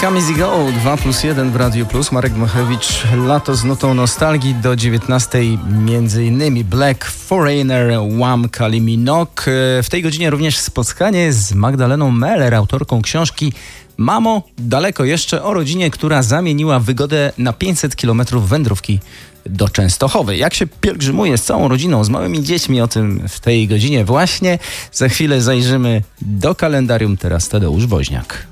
Come Easy Go, 2+1 w Radiu Plus. Marek Machewicz, lato z nutą nostalgii do 19:00, m.in. Black Foreigner, Wham! Kylie Minogue. W tej godzinie również spotkanie z Magdaleną Meller, autorką książki Mamo, daleko jeszcze, o rodzinie, która zamieniła wygodę na 500 km wędrówki do Częstochowy. Jak się pielgrzymuje z całą rodziną, z małymi dziećmi, o tym w tej godzinie właśnie. Za chwilę zajrzymy do kalendarium. Teraz Tadeusz Woźniak.